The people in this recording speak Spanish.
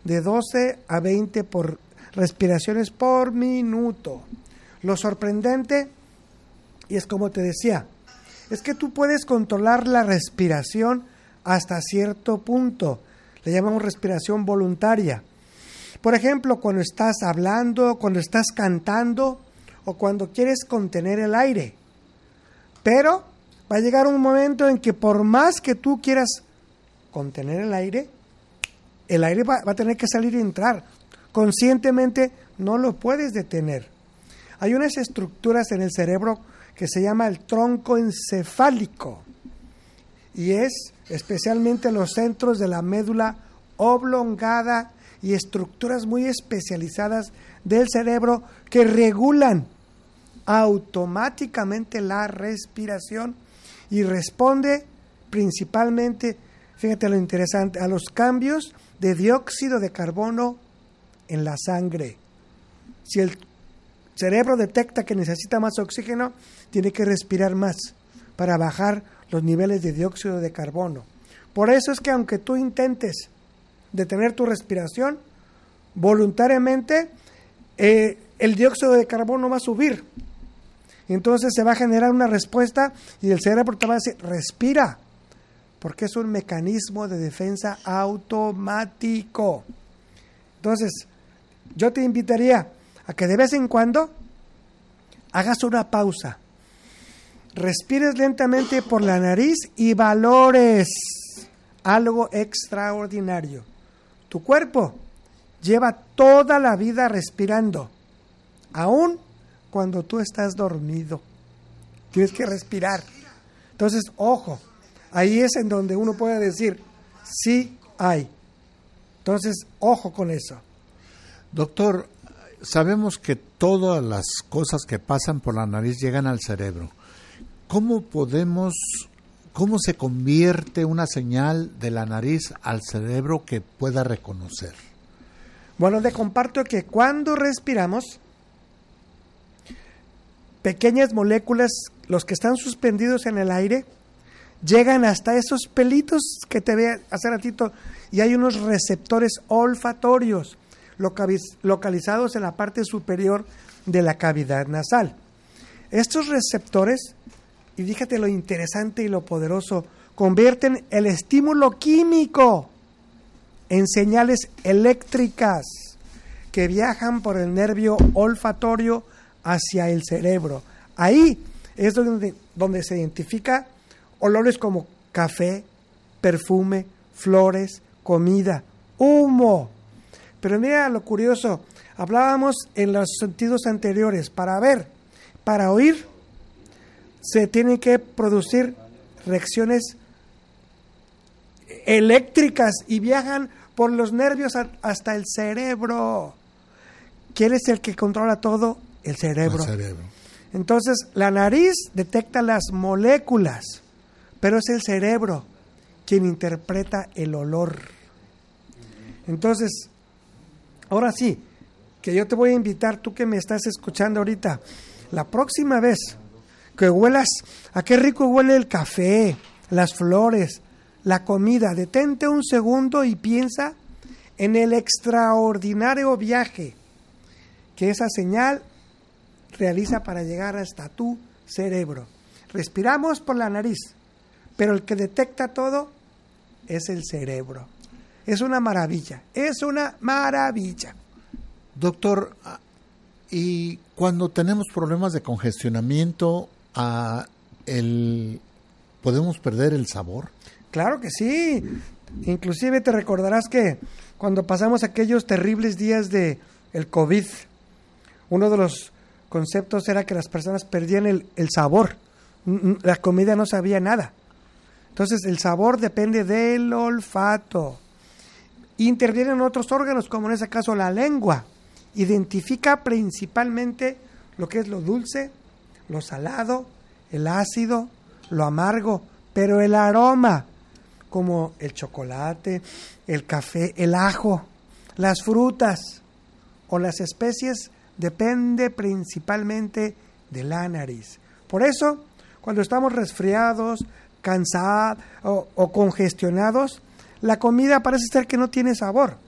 de 12 a 20 respiraciones por minuto. Lo sorprendente, y es como te decía, es que tú puedes controlar la respiración hasta cierto punto. Le llamamos respiración voluntaria. Por ejemplo, cuando estás hablando, cuando estás cantando o cuando quieres contener el aire. Pero va a llegar un momento en que por más que tú quieras contener el aire va a tener que salir y entrar. Conscientemente no lo puedes detener. Hay unas estructuras en el cerebro que se llama el tronco encefálico y es especialmente los centros de la médula oblongada y estructuras muy especializadas del cerebro que regulan automáticamente la respiración y responde principalmente, fíjate lo interesante, a los cambios de dióxido de carbono en la sangre. Si el cerebro detecta que necesita más oxígeno, tiene que respirar más para bajar los niveles de dióxido de carbono. Por eso es que aunque tú intentes detener tu respiración, voluntariamente el dióxido de carbono va a subir. Entonces se va a generar una respuesta y el cerebro te va a decir, respira, porque es un mecanismo de defensa automático. Entonces, yo te invitaría a que de vez en cuando hagas una pausa, respires lentamente por la nariz y valores algo extraordinario. Tu cuerpo lleva toda la vida respirando, aún cuando tú estás dormido. Tienes que respirar. Entonces, ojo, ahí es en donde uno puede decir, sí hay. Entonces, ojo con eso. Doctor, sabemos que todas las cosas que pasan por la nariz llegan al cerebro. ¿Cómo se convierte una señal de la nariz al cerebro que pueda reconocer? Bueno, te comparto que cuando respiramos, pequeñas moléculas, los que están suspendidos en el aire, llegan hasta esos pelitos que te ve hace ratito y hay unos receptores olfatorios localizados en la parte superior de la cavidad nasal. Estos receptores, y fíjate lo interesante y lo poderoso, convierten el estímulo químico en señales eléctricas que viajan por el nervio olfatorio hacia el cerebro. Ahí es donde se identifica olores como café, perfume, flores, comida, humo. Pero mira lo curioso, hablábamos en los sentidos anteriores, para ver, para oír, se tienen que producir reacciones eléctricas y viajan por los nervios hasta el cerebro. ¿Quién es el que controla todo? El cerebro. Entonces, la nariz detecta las moléculas, pero es el cerebro quien interpreta el olor. Entonces, ahora sí, que yo te voy a invitar, tú que me estás escuchando ahorita, la próxima vez que huelas, a qué rico huele el café, las flores, la comida, detente un segundo y piensa en el extraordinario viaje que esa señal realiza para llegar hasta tu cerebro. Respiramos por la nariz, pero el que detecta todo es el cerebro. Es una maravilla, es una maravilla. Doctor, y cuando tenemos problemas de congestionamiento, ¿podemos perder el sabor? Claro que sí. Inclusive te recordarás que cuando pasamos aquellos terribles días de el COVID, uno de los conceptos era que las personas perdían el sabor. La comida no sabía nada. Entonces el sabor depende del olfato. Intervienen otros órganos, como en ese caso la lengua. Identifica principalmente lo que es lo dulce, lo salado, el ácido, lo amargo, pero el aroma, como el chocolate, el café, el ajo, las frutas o las especies, depende principalmente de la nariz. Por eso, cuando estamos resfriados, cansados o congestionados, la comida parece ser que no tiene sabor.